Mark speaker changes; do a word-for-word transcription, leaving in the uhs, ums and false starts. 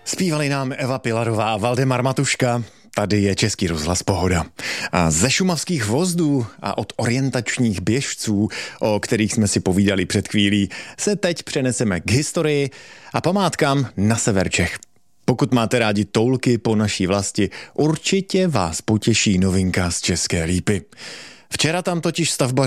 Speaker 1: Zpívali nám Eva Pilarová a Valdemar Matuška. Tady je Český rozhlas Pohoda. A ze šumavských vozdů a od orientačních běžců, o kterých jsme si povídali před chvílí, se teď přeneseme k historii a památkám na sever Čech. Pokud máte rádi toulky po naší vlasti, určitě vás potěší novinka z České Lípy. Včera tam totiž stavba